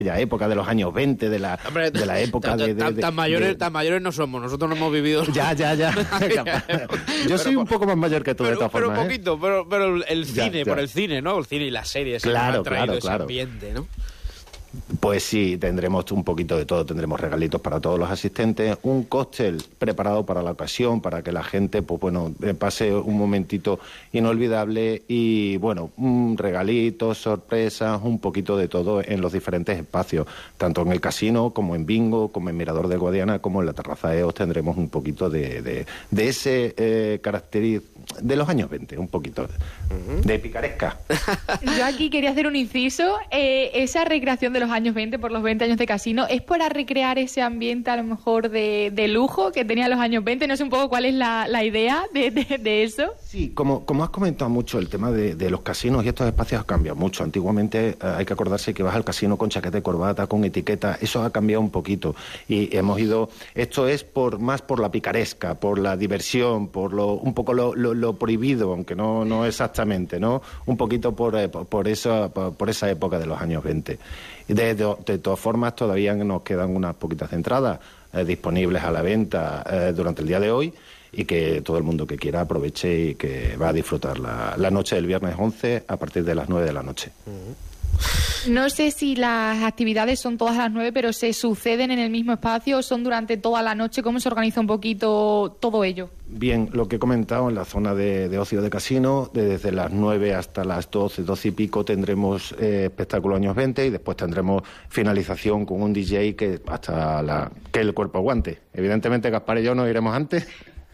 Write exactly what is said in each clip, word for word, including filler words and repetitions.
aquella época de los años veinte, de la, Hombre, de la época de... de, tan, de, tan, mayores, de... tan mayores no somos, nosotros no hemos vivido... Ya, ya, ya. Yo soy un poco más mayor que tú, pero, de todas pero formas. Pero poquito, ¿eh? pero, pero el ya, cine, ya. por el cine, ¿no? El cine y las series claro, han traído claro, ese claro. ambiente, ¿no? Pues sí, tendremos un poquito de todo, tendremos regalitos para todos los asistentes, un cóctel preparado para la ocasión, para que la gente, pues bueno, pase un momentito inolvidable y, bueno, un regalito, sorpresas, un poquito de todo en los diferentes espacios, tanto en el casino como en Bingo, como en Mirador de Guadiana, como en la Terraza E O S tendremos un poquito de, de, de ese eh, característico de los años veinte, un poquito uh-huh. de picaresca. Yo aquí quería hacer un inciso, eh, esa recreación de los años veinte por los veinte años de casino, ¿es para recrear ese ambiente a lo mejor de, de lujo que tenía los años veinte? No sé un poco cuál es la, la idea de, de, de eso. Sí, como, como has comentado mucho, el tema de, de los casinos y estos espacios ha cambiado mucho. Antiguamente eh, hay que acordarse que vas al casino con chaqueta y corbata, con etiqueta, eso ha cambiado un poquito y hemos ido, esto es por más por la picaresca, por la diversión, por lo un poco lo, lo, lo prohibido, aunque no, no exactamente, ¿no? Un poquito por, eh, por, esa, por, por esa época de los años veinte. De, de, de todas formas, todavía nos quedan unas poquitas entradas eh, disponibles a la venta eh, durante el día de hoy y que todo el mundo que quiera aproveche y que va a disfrutar la, la noche del viernes once a partir de las nueve de la noche. Uh-huh. No sé si las actividades son todas a las nueve, pero ¿se suceden en el mismo espacio o son durante toda la noche? ¿Cómo se organiza un poquito todo ello? Bien, lo que he comentado en la zona de, de ocio de casino, de desde las nueve hasta las doce, doce y pico tendremos eh, espectáculo años veinte y después tendremos finalización con un D J que hasta la que el cuerpo aguante. Evidentemente Gaspar y yo nos iremos antes,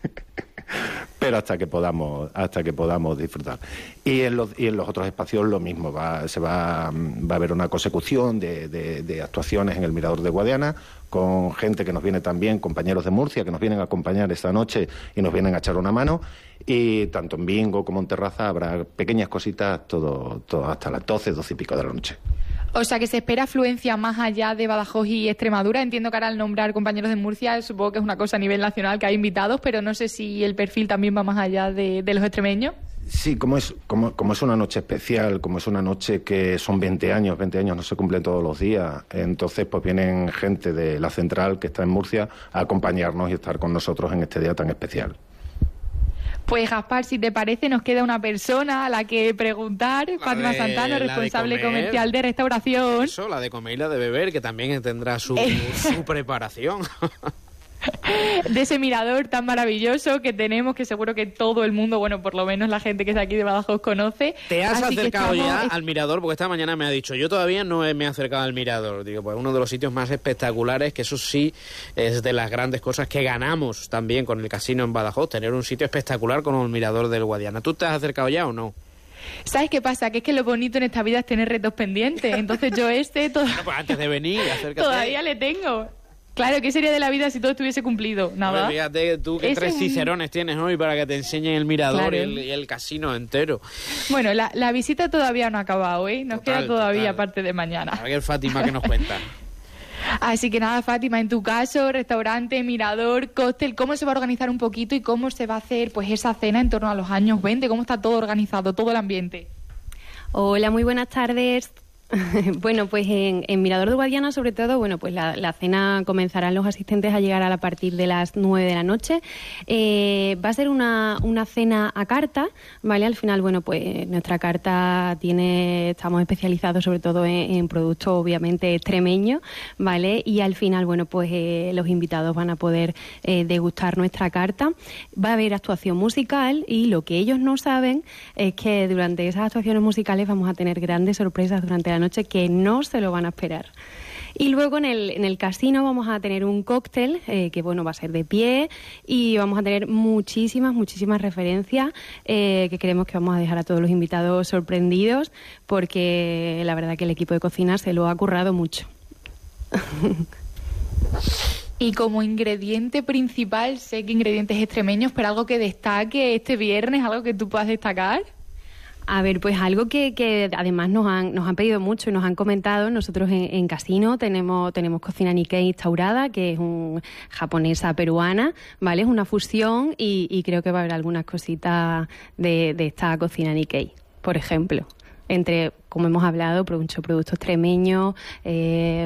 pero hasta que podamos hasta que podamos disfrutar. Y en los, y en los otros espacios lo mismo, va, se va, va a haber una consecución de, de, de actuaciones en el Mirador de Guadiana, con gente que nos viene también, compañeros de Murcia, que nos vienen a acompañar esta noche y nos vienen a echar una mano, y tanto en Bingo como en Terraza habrá pequeñas cositas todo, todo hasta las doce, doce y pico de la noche. O sea, que se espera afluencia más allá de Badajoz y Extremadura. Entiendo que ahora al nombrar compañeros de Murcia, supongo que es una cosa a nivel nacional, que hay invitados, pero no sé si el perfil también va más allá de, de los extremeños. Sí, como es, como, como es una noche especial, como es una noche que son veinte años, veinte años no se cumplen todos los días, entonces pues vienen gente de la central que está en Murcia a acompañarnos y estar con nosotros en este día tan especial. Pues Gaspar, si te parece, nos queda una persona a la que preguntar, la Fátima de, Santano, responsable comercial de restauración. Eso, la de comer y la de beber, que también tendrá su, eh. su preparación. De ese mirador tan maravilloso que tenemos, que seguro que todo el mundo, bueno, por lo menos la gente que está aquí de Badajoz conoce. ¿Te has Así acercado estamos... ya al mirador? Porque esta mañana me ha dicho, yo todavía no me he acercado al mirador. Digo, pues uno de los sitios más espectaculares, que eso sí es de las grandes cosas que ganamos también con el casino en Badajoz, tener un sitio espectacular como el mirador del Guadiana. ¿Tú te has acercado ya o no? ¿Sabes qué pasa? Que es que lo bonito en esta vida es tener retos pendientes. Entonces yo este... Todo... Bueno, pues antes de venir, acércate. Todavía le tengo... Claro, ¿qué sería de la vida si todo estuviese cumplido? Nada. Ver, fíjate tú qué tres cicerones tienes hoy para que te enseñen el mirador claro. y, el, y el casino entero. Bueno, la, la visita todavía no ha acabado, ¿eh? Nos total, queda todavía total. parte de mañana. A ver, Fátima, ¿qué nos cuenta? Así que nada, Fátima, en tu caso, restaurante, mirador, cóctel, ¿cómo se va a organizar un poquito y cómo se va a hacer pues esa cena en torno a los años veinte? ¿Cómo está todo organizado, todo el ambiente? Hola, muy buenas tardes. Bueno, pues en, en Mirador de Guadiana, sobre todo, bueno, pues la, la cena comenzarán los asistentes a llegar a, a partir de las nueve de la noche. Eh, va a ser una, una cena a carta, ¿vale? Al final, bueno, pues nuestra carta tiene, estamos especializados sobre todo en, en productos, obviamente, extremeños, ¿vale? Y al final, bueno, pues eh, los invitados van a poder eh, degustar nuestra carta. Va a haber actuación musical y lo que ellos no saben es que durante esas actuaciones musicales vamos a tener grandes sorpresas durante la noche que no se lo van a esperar. Y luego en el, en el casino vamos a tener un cóctel eh, que bueno va a ser de pie y vamos a tener muchísimas, muchísimas referencias eh, que creemos que vamos a dejar a todos los invitados sorprendidos porque la verdad que el equipo de cocina se lo ha currado mucho. Y como ingrediente principal, sé que ingredientes extremeños, pero algo que destaque este viernes, algo que tú puedas destacar. A ver, pues algo que, que además nos han, nos han pedido mucho y nos han comentado. Nosotros en, en Casino tenemos, tenemos cocina Nikkei instaurada, que es un japonesa peruana, ¿vale? Es una fusión y, y creo que va a haber algunas cositas de, de esta cocina Nikkei, por ejemplo. entre, como hemos hablado, muchos productos extremeños, eh,